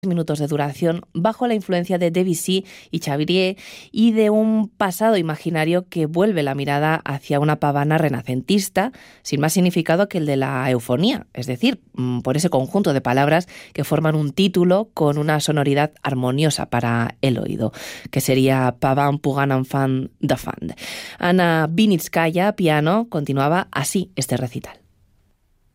minutos de duración bajo la influencia de Debussy y Chabrier y de un pasado imaginario que vuelve la mirada hacia una pavana renacentista sin más significado que el de la eufonía, es decir, por ese conjunto de palabras que forman un título con una sonoridad armoniosa para el oído, que sería Pavane pour un enfant de Fand. Anna Vinitskaya, piano, continuaba así este recital.